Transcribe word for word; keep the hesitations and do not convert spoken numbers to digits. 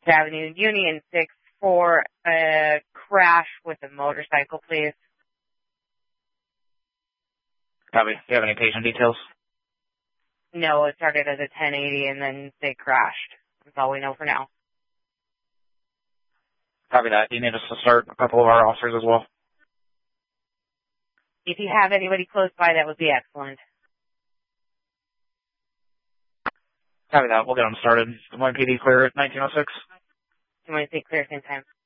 Avenue, Union six for a crash with a motorcycle, please. Copy. Do you have any patient details? No, it started as a ten eighty and then they crashed. That's all we know for now. Copy that. Do you need us to start a couple of our officers as well? If you have anybody close by, that would be excellent. Copy that. We'll get them started. Des Moines P D clear at nineteen oh six. Do you want to say clear same time?